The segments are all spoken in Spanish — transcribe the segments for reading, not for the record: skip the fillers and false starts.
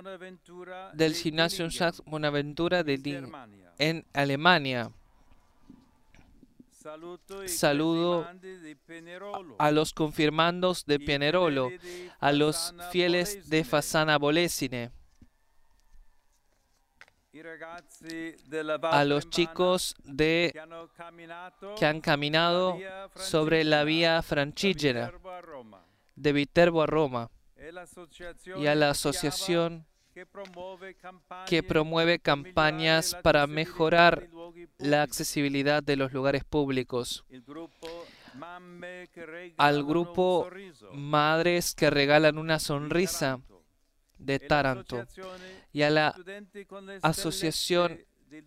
del Gymnasium Jacques Bonaventura en Alemania. Saludo a los confirmandos de Pinerolo, a los fieles de Fasana Bolesine, a los chicos que han caminado sobre la vía Francigena de Viterbo a Roma, y a la asociación que promueve campañas para mejorar la accesibilidad de los lugares públicos, al grupo Madres que regalan una sonrisa de Taranto y a la asociación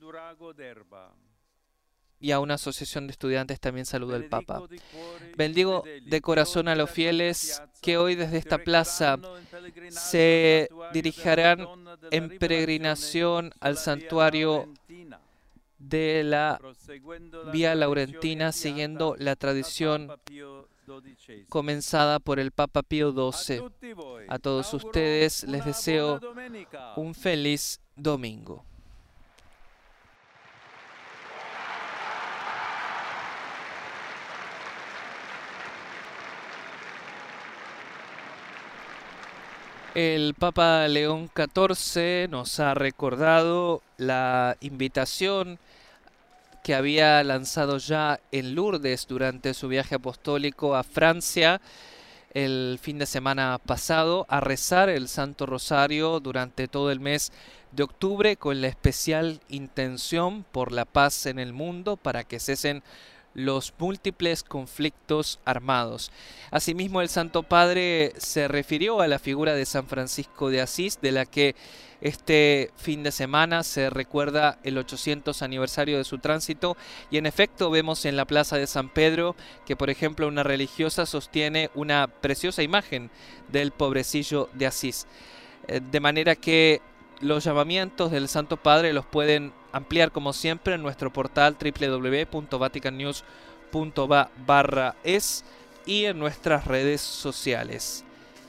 y a una asociación de estudiantes también saluda el Papa. Bendigo de corazón a los fieles que hoy desde esta plaza se dirigirán en peregrinación al santuario de la Vía Laurentina, siguiendo la tradición comenzada por el Papa Pío XII. A todos ustedes les deseo un feliz domingo. El Papa León XIV nos ha recordado la invitación que había lanzado ya en Lourdes durante su viaje apostólico a Francia el fin de semana pasado, a rezar el Santo Rosario durante todo el mes de octubre con la especial intención por la paz en el mundo, para que cesen los múltiples conflictos armados. Asimismo, el Santo Padre se refirió a la figura de San Francisco de Asís, de la que este fin de semana se recuerda el 800 aniversario de su tránsito, y en efecto vemos en la plaza de San Pedro que, por ejemplo, una religiosa sostiene una preciosa imagen del pobrecillo de Asís. De manera que los llamamientos del Santo Padre los pueden ampliar como siempre en nuestro portal www.vaticannews.va/es y en nuestras redes sociales.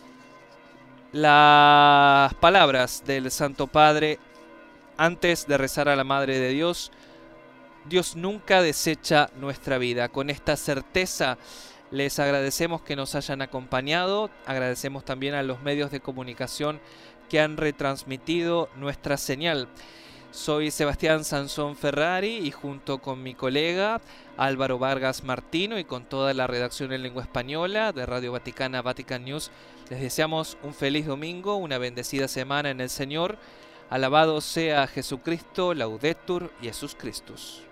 Las palabras del Santo Padre antes de rezar a la Madre de Dios: Dios nunca desecha nuestra vida. Con esta certeza les agradecemos que nos hayan acompañado. Agradecemos también a los medios de comunicación que han retransmitido nuestra señal. Soy Sebastián Sansón Ferrari y junto con mi colega Álvaro Vargas Martino y con toda la redacción en lengua española de Radio Vaticana, Vatican News, les deseamos un feliz domingo, una bendecida semana en el Señor. Alabado sea Jesucristo, Laudetur Jesus Christus.